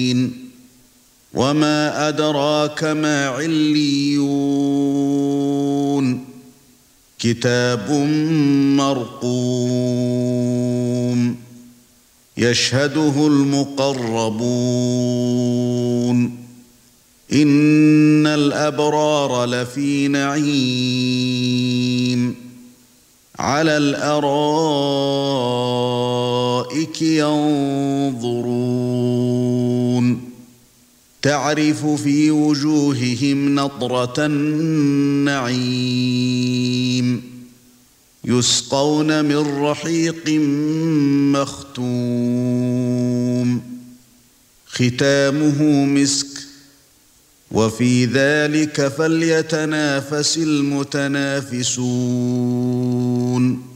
وما أدراك ما عليون كتاب مرقوم يشهده المقربون إن الأبرار لفي نعيم على الأرائك ينظرون تعرف في وجوههم نضرة النعيم يسقون من رحيق مختوم ختامه مسك وفي ذلك فليتنافس المتنافسون